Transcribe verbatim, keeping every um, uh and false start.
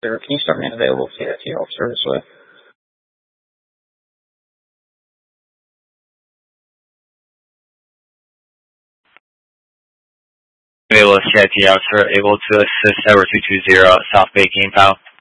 Sir, can you start me an available C I T officer this way? Available C I T officer able to assist Edward two two zero South Bay Game Pal.